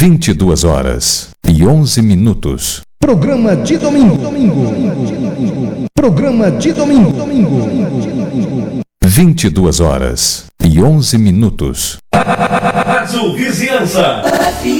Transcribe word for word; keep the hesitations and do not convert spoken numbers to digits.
vinte e duas horas e onze minutos. Programa de domingo. domingo. Programa de domingo. domingo. vinte e duas horas e onze minutos. Rádio Vizinhança.